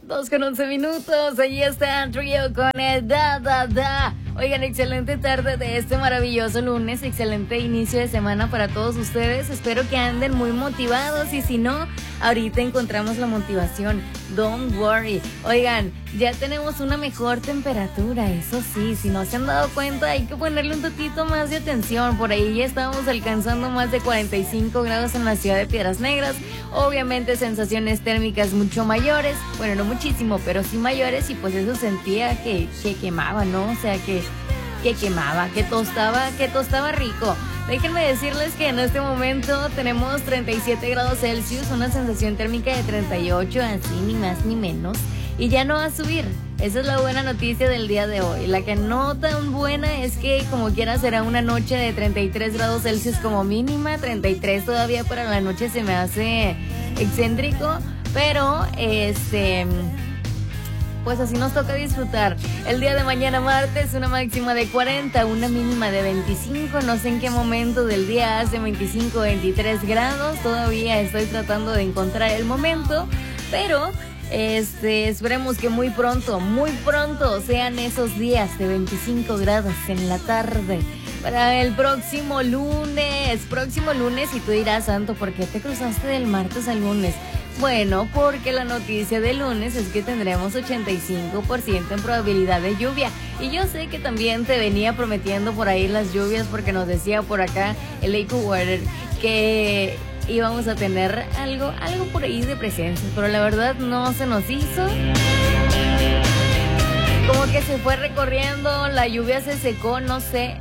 2:11. Allí está Trío con el Da. Oigan, excelente tarde de este maravilloso lunes, excelente inicio de semana para todos ustedes. Espero que anden muy motivados y si no, ahorita encontramos la motivación. Don't worry. Oigan, ya tenemos una mejor temperatura, eso sí, si no se han dado cuenta hay que ponerle un poquito más de atención. Por ahí ya estamos alcanzando más de 45 grados en la ciudad de Piedras Negras. Obviamente sensaciones térmicas mucho mayores, bueno, no muchísimo, pero sí mayores, y pues eso sentía que quemaba, ¿no? O sea, que quemaba, que tostaba rico. Déjenme decirles que en este momento tenemos 37 grados Celsius, una sensación térmica de 38, así ni más ni menos, y ya no va a subir. Esa es la buena noticia del día de hoy. La que no tan buena es que como quiera será una noche de 33 grados Celsius como mínima. 33 todavía para la noche se me hace excéntrico, pero pues así nos toca disfrutar. El día de mañana martes, una máxima de 40, una mínima de 25. No sé en qué momento del día hace 25, 23 grados. Todavía estoy tratando de encontrar el momento, pero esperemos que muy pronto sean esos días de 25 grados en la tarde. Para el próximo lunes, y tú dirás, Santo, ¿por qué te cruzaste del martes al lunes? Bueno, porque la noticia del lunes es que tendremos 85% en probabilidad de lluvia. Y yo sé que también te venía prometiendo por ahí las lluvias, porque nos decía por acá el EcoWeather que íbamos a tener algo por ahí de presencia, pero la verdad no se nos hizo. Como que se fue recorriendo, la lluvia se secó, no sé.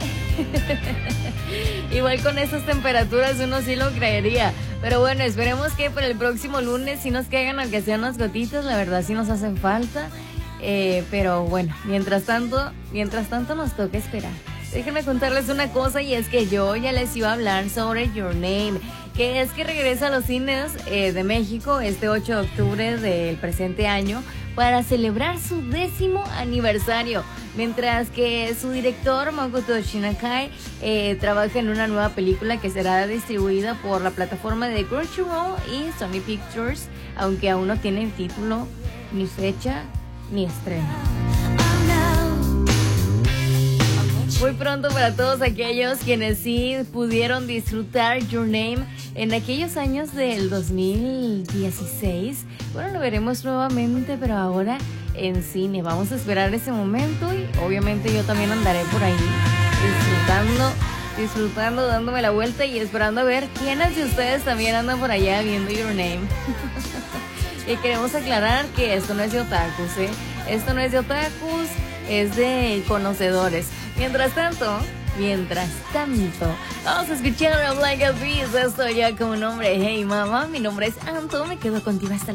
Igual con esas temperaturas uno sí lo creería. Pero bueno, esperemos que para el próximo lunes sí nos caigan aunque sean unas gotitas. La verdad sí nos hacen falta. Pero bueno, mientras tanto nos toca esperar. Déjenme contarles una cosa, y es que yo ya les iba a hablar sobre Your Name, que es que regresa a los cines de México este 8 de octubre del presente año para celebrar su 10º aniversario, mientras que su director Makoto Shinkai trabaja en una nueva película que será distribuida por la plataforma de Crunchyroll y Sony Pictures, aunque aún no tiene título, ni fecha, ni estreno. Muy pronto para todos aquellos quienes sí pudieron disfrutar Your Name en aquellos años del 2016. Bueno, lo veremos nuevamente, pero ahora en cine. Vamos a esperar ese momento y obviamente yo también andaré por ahí disfrutando, dándome la vuelta y esperando a ver quiénes de ustedes también andan por allá viendo Your Name. Y queremos aclarar que esto no es de otakus, ¿eh? Esto no es de otakus, es de conocedores. Mientras tanto, vamos a escuchar a Black Eyed Peas. Esto ya como nombre. Hey mamá, mi nombre es Anto, me quedo contigo hasta